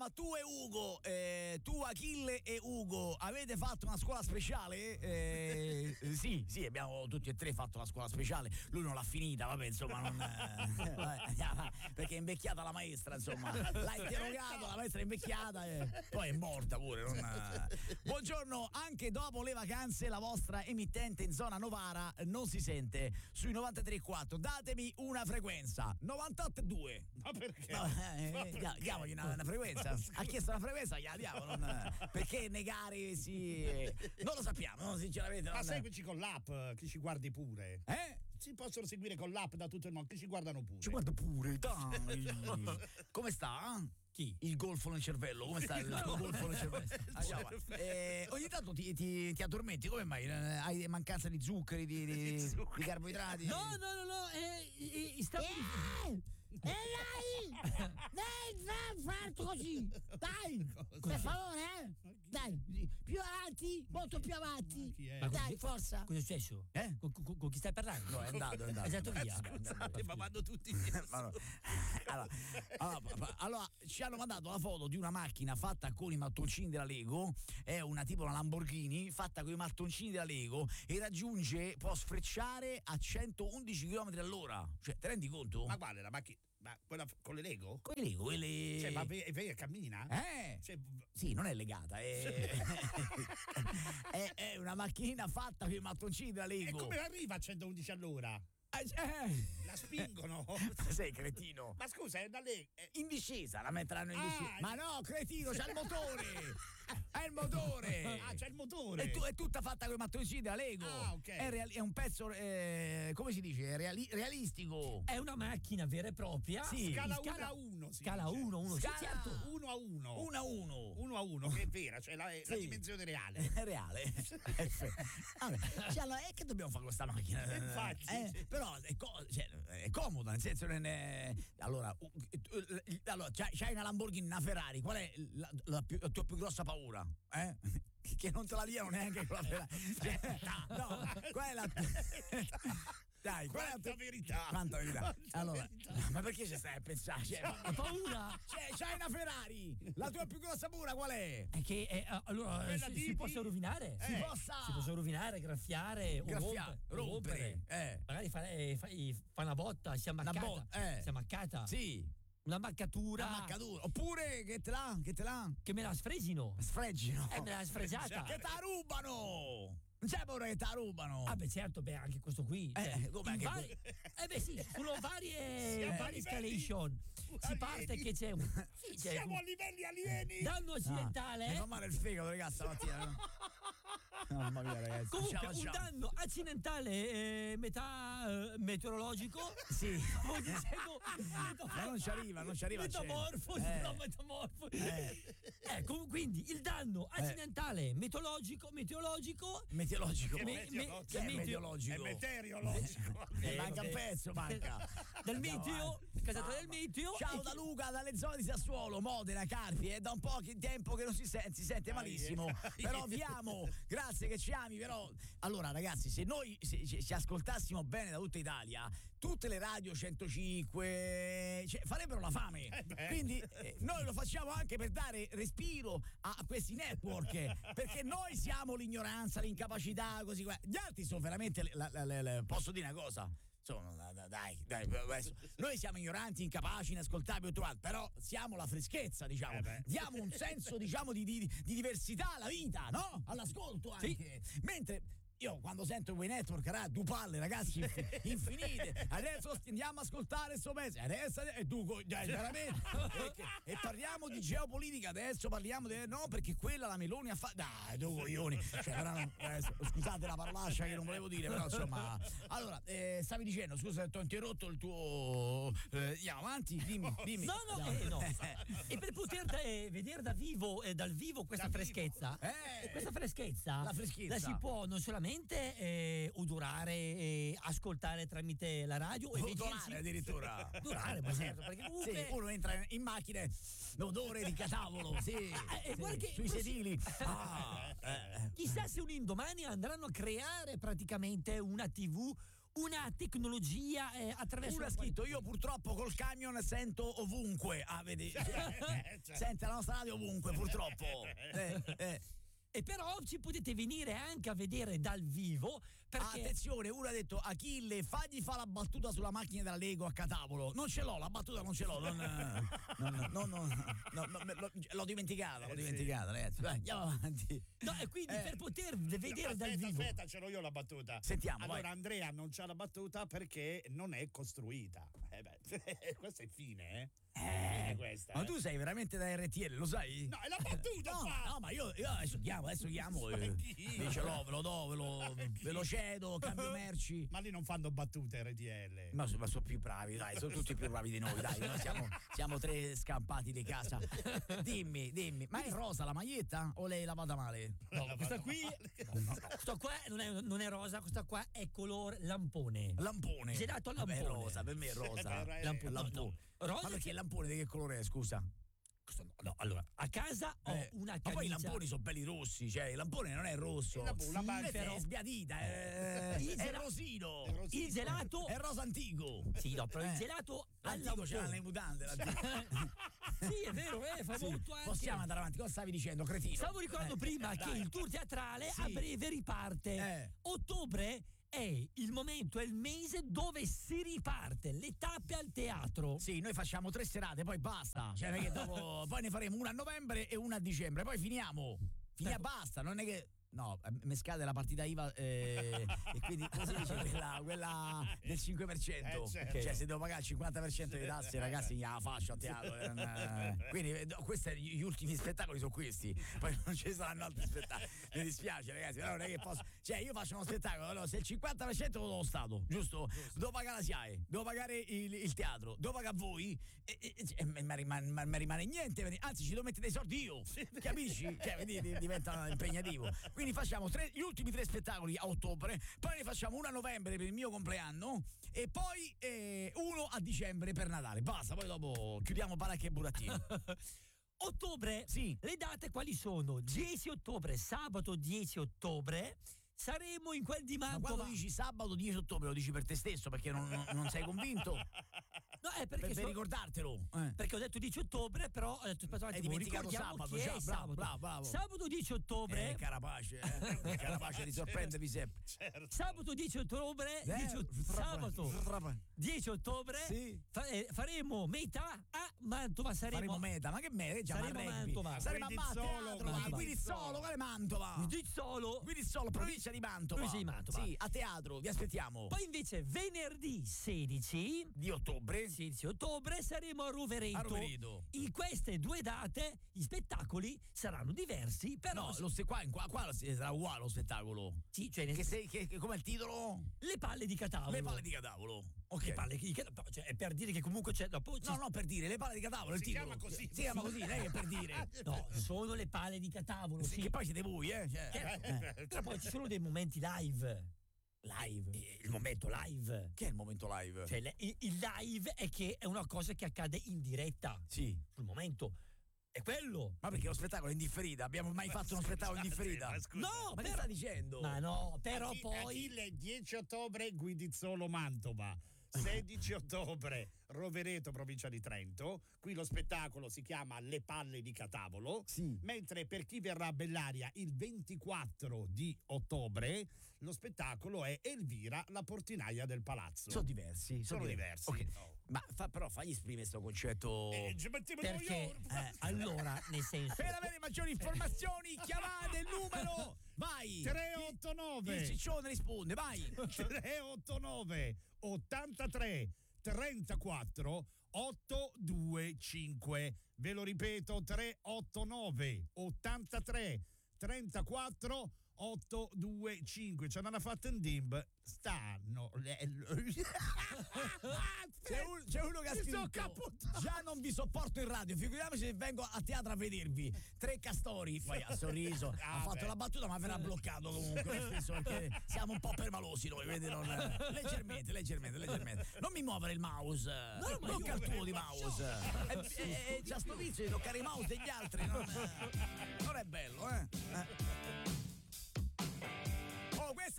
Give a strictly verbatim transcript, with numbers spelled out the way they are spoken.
ma tu e Ugo, eh, tu Achille e Ugo, avete fatto una scuola speciale? Eh, sì, sì, abbiamo tutti e tre fatto la scuola speciale. Lui non l'ha finita, vabbè, insomma, non, eh, vabbè, perché è invecchiata la maestra, insomma. L'ha interrogato, la maestra è invecchiata e poi è morta pure. Non, eh. Buongiorno, anche dopo le vacanze la vostra emittente in zona Novara non si sente sui novantatré virgola quattro. Datemi una frequenza. novantotto virgola due. Ma perché? No, eh, Ma perché? Diamogli una, una frequenza. Ha chiesto una frequenza, gliela diamo. Non, perché negare si. Non lo sappiamo, no, sinceramente. Ma non... seguici con l'app, che ci guardi pure. Eh? Si possono seguire con l'app da tutto il mondo, che ci guardano pure. Ci guarda pure, dai. Come sta? Chi? Il golfo nel cervello, come sta il, il golfo nel cervello? Ah, eh, ogni tanto ti, ti, ti addormenti, come mai? Hai mancanza di zuccheri, di, di, di, di carboidrati? No, no, no, no, eh, eh, stavo... Eh, eh dai! Dai, farto così! Dai! Per favore, eh! Dai, più avanti, molto più avanti! Chi è? Ma Dai, cosa- forza! Cosa è successo? Eh? Con, con- con chi stai parlando? No, è andato, è andato. È andato via. Scusate, ma vanno tutti via. Ma no. Allora, allora, allora, ci hanno mandato la foto di una macchina fatta con i mattoncini della Lego, è una tipo una Lamborghini fatta con i mattoncini della Lego e raggiunge, può sfrecciare a centoundici chilometri all'ora. Cioè, ti rendi conto? Ma quale la macchina? Ma quella f- con le Lego? Con i Lego, quelle... Cioè, ma ve- ve- cammina? Eh? Cioè, Sì, non è legata, è, è, è una macchinina fatta con i mattoncini della e Lego. come arriva a centoundici all'ora? Eh, La spingono? Ma sei cretino? Ma scusa, è da lei. È... In discesa, la metteranno in discesa. Ah, Ma no, cretino, c'è il motore! È il motore! Ah, c'è il motore! È, tu, è tutta fatta con i mattoncini da Lego. Ah, ok. È, real- è un pezzo, eh, come si dice? È reali- realistico. È una macchina vera e propria. Sì. Scala In uno a uno, si Scala dice. uno a uno, sì, Scala- certo. Uno a uno. Uno a uno. Uno a uno, che è vera, cioè la, la Sì. dimensione reale. È reale. Allora, cioè, allora, eh, che dobbiamo fare con questa macchina? Infatti, Eh, sì. Però è, co- cioè, è comoda, nel senso non è... Allora, uh, uh, allora c'hai, c'hai una Lamborghini, una Ferrari, qual è la, la più- la tua più grossa paura? Eh? Che non te la diano neanche con la Ferrari. Cioè, no, qual è la... Dai, qual è la Quanta tua- verità! Quanta verità? Quanta Allora, verità. ma perché ci stai a pensare? Cioè, ma- Ha paura? cioè, c'hai una Ferrari, la tua più grossa paura qual è? È che eh, allora Quella si, di- si possa rovinare. Si Eh, possa... Si possa rovinare, graffiare, o Graffiare, rompe- o rompere, eh. Magari fa, eh, fa, eh, fa una botta, si è ammaccata. bo- eh. Si è ammaccata. Sì, Una ammaccatura. una maccatura. Oppure che te l'ha? Che te l'ha? Che me la sfregino. Sfreggino. Eh, me l'ha sfregiata. Che te la rubano! Non c'è paura che te la rubano! Ah beh certo, beh anche questo qui. Eh, cioè, come in anche vari- que- eh beh sì, sono varie, Siamo a varie livelli escalation. Si alieni. parte che c'è un sì, c'è Siamo un a livelli alieni! danno accidentale. Mi fa male il fegato, ragazzi, stamattina. Mamma mia, ragazzi. Comunque Ciao, un ciao. danno accidentale eh, metà eh, meteorologico. Sì. Stavo dicendo Ma non ci arriva, non ci arriva a cento. metamorfosi, Eh. no, metamorfosi. Eh. Ecco, quindi il danno accidentale meteorologico, meteorologico Meteorologico. me- me- me- Che è meteo- meteorologico? È meteorologico. Eh, manca un pezzo, manca. Del Andiamo meteo, avanti. casata Mamma. del meteo. Ciao e da chi- Luca, dalle zone di Sassuolo, Modena, Carpi. È da un po' che tempo che non si sente, si sente malissimo. Però vi amo, grazie che ci ami. Però, allora, ragazzi, se noi se, se- ci ascoltassimo bene da tutta Italia, tutte le radio centocinque cioè, farebbero la fame. Eh beh. Quindi eh, noi lo facciamo anche per dare respiro a questi network. Perché noi siamo l'ignoranza, l'incapacità, così. Gli altri sono veramente. La, la, la, la- posso dire una cosa? Sono, dai, dai, adesso. Noi siamo ignoranti, incapaci, inascoltabili, tutto quanto, però siamo la freschezza, diciamo. Eh beh. Diamo un senso, diciamo, di, di- di diversità alla vita, no? All'ascolto anche. Mentre io quando sento quei network, ra, due palle, ragazzi, inf- infinite. Adesso andiamo a ascoltare sto mese. Adesso e tu, dai, veramente. E, che- e parliamo di geopolitica, adesso parliamo di. No, perché quella la Meloni ha fatto. Dai, tu coglioni. Cioè, però non- adesso, scusate la parolaccia che non volevo dire, però insomma. Allora, eh, stavi dicendo, scusa, ti ho interrotto il tuo. Eh, andiamo avanti, dimmi, dimmi. No, no, Andiamo. eh, no. E per poter eh, vedere da vivo, eh, dal vivo questa Da freschezza, Eh. questa freschezza, La freschezza. la si può non solamente eh, odorare e ascoltare tramite la radio e Odorare vedersi- addirittura. Odorare, ma certo, perché comunque Sì, uno entra in macchina, l'odore di catavolo, sì, e sì, guarda che sui questo- sedili. Ah, eh. chissà se un indomani andranno a creare praticamente una tivù una tecnologia eh, attraverso Uno ha la quale- scritto: io purtroppo col camion sento ovunque. Ah, vedi? Sente la nostra radio ovunque, purtroppo. Eh, eh. E però ci potete venire anche a vedere dal vivo, perché Attenzione, uno ha detto: Achille, fagli fa la battuta sulla macchina della Lego a Catavolo. Non ce l'ho, la battuta non ce l'ho. Non, non, non, non, no, no, l'ho, l'ho dimenticata, l'ho dimenticata, ragazzi. Vai, andiamo avanti. no, e quindi Eh. per poter vedere aspetta, dal vivo. aspetta, ce l'ho io la battuta. Sentiamo, Allora, vai. Andrea non c'ha la battuta perché non è costruita. Eh beh, questo è fine, eh? Fine questa, Ma eh. tu sei veramente da R T L, lo sai? No, è la battuta, No, fa! no, ma io, io adesso chiamo, adesso chiamo. Eh, Anch'io. ce l'ho, ve lo do, ve lo, ve lo cedo, cambio merci. Ma lì non fanno battute R T L. Ma, so- ma sono più bravi, dai, sono tutti più bravi di noi, dai, noi siamo, siamo tre scampati di casa. Dimmi, dimmi, ma è rosa la maglietta o l'hai lavata male? No, questa qui, no, no, questa qua non è, non è rosa, questa qua è color lampone. Lampone. Gelato al Vabbè, è lampone. rosa, per me è rosa. Eh, Lampone, no, Lampone. no. Rosa Ma perché che- il lampone di che colore è, scusa? questo no, no, allora, a casa ho Eh, una ma poi i camicia. lamponi sono belli rossi, cioè il lampone non è rosso. Il lampone, la Sì, banca- è sbiadita, è, Il è gela- rosino. È rosino. Il gelato, È rosa antico. sì, no, però Eh. il gelato al L'antico c'era lampone. le mutande. l'antico. Sì, è vero, eh, fa Sì, molto anche. possiamo andare avanti, cosa stavi dicendo, cretino? Stavo ricordando Eh, prima eh, che dai. il tour teatrale Sì. a breve riparte. Eh. Ottobre è il momento, è il mese dove si riparte, le tappe al teatro. Sì, noi facciamo tre serate, poi basta. Cioè, non è che dopo, poi ne faremo una a novembre e una a dicembre, poi finiamo. Finia, basta, non è che. No, eh, mi scade la partita I V A eh, e quindi come si dice quella, quella del cinque per cento. Eh, certo. Cioè se devo pagare il cinquanta per cento di tasse, ragazzi, la faccio a teatro. eh, non, eh. Quindi eh, no, questi gli ultimi spettacoli sono questi. Poi non ci saranno altri spettacoli. Mi dispiace, ragazzi, però non è che posso. Cioè, io faccio uno spettacolo, allora, se il cinquanta per cento lo do lo Stato, giusto? Devo pagare la S I A E, devo pagare il, il teatro, devo pagare voi e, e, e mi rimane, ma- mi rimane niente, anzi ci devo mettere dei soldi io, capisci? Cioè, vedi, di- diventa impegnativo. Quindi facciamo tre- gli ultimi tre spettacoli a ottobre, poi ne facciamo uno a novembre per il mio compleanno e poi eh, uno a dicembre per Natale. Basta, poi dopo chiudiamo Baracca e Burattini. Ottobre, Sì. le date quali sono? dieci ottobre, sabato dieci ottobre, saremo in quel di Ma Mantova. quando dici sabato dieci ottobre lo dici per te stesso perché non, non- non sei convinto? No, è Per, perché, per so- ricordartelo. Eh. perché ho detto dieci ottobre, però ho detto aspetta un Hai attimo, dimenticato ricordiamo sabato, che già, è bravo, sabato. bravo, bravo. Sabato dieci ottobre. Eh, Carapace, eh. Carapace di sorprendervi sempre. Certo. Sabato dieci ottobre, Eh, dieci ot- sabato dieci ottobre Sì. fa- eh, faremo metà a Mantova, saremo, Faremo meta, ma che meta? Già, Saremo ma a rugby. Mantova. Saremo a Guidizzolo, teatro, ma Guidizzolo. Guidizzolo, quale Mantova? di solo. Guidizzolo, provincia di Mantova. Provincia di Mantova. Sì, a teatro, vi aspettiamo. Poi invece venerdì sedici Di ottobre. sedici ottobre saremo a Rovereto. A Rovereto. In queste due date gli spettacoli saranno diversi, però No, lo ste- qua, qua, qua sarà uguale lo spettacolo. sì, cioè nel- Che sei, che, che- com'è il titolo? le palle di Catavolo. Le palle di Catavolo. Ok. Le palle di Catavolo, cioè, è per dire che comunque c'è dopo ci- No, no, per dire, le palle di Catavolo, il Si titolo. chiama così. Si chiama così, lei è per dire. no, sono le palle di Catavolo, Sì, sì. che poi siete voi, eh. Cioè, Certo. eh. Però poi ci sono dei momenti live. Live. Eh, Il momento live. Che è il momento live? Cioè, le- il il live è che è una cosa che accade in diretta. Sì. Sul momento. È quello. Ma perché lo spettacolo è in differita? Abbiamo mai fatto uno spettacolo in differita? Ma scusa. No, Ma che però- sta dicendo? Ma no, però Achi- poi. Achille, dieci ottobre Guidizzolo Mantova, sedici ottobre Rovereto, provincia di Trento. Qui lo spettacolo si chiama Le palle di Catavolo. Sì. Mentre per chi verrà a Bellaria il ventiquattro di ottobre lo spettacolo è Elvira, la portinaia del palazzo. Sono diversi. Sono diversi. Ok. Oh. Ma fa, però fagli esprimere questo concetto. Eh, ci mettiamo Perché noi, eh, allora, nel senso. Per avere maggiori informazioni, chiamate il numero. Vai. tre otto nove Il ciccione risponde, vai. tre otto nove ottantatré trentaquattro ottocentoventicinque. Ve lo ripeto, tre otto nove ottantatré trentaquattro ottocentoventicinque. Ci hanno fatto un dimb. Stanno. C'è, un- c'è uno che ha Mi sono scritto: capotato. già non vi sopporto in radio, figuriamoci se vengo a teatro a vedervi. Tre castori. Poi ha sorriso, ha Ah, fatto beh. la battuta, ma verrà bloccato comunque. Nel senso perché siamo un po' permalosi noi, vedi? Non, leggermente, leggermente, leggermente. Non mi muovere il mouse. No, ma Tocca io- il tuo di mouse. È, è, è già sto vizio di toccare i mouse degli altri. Non, non è bello, eh? eh.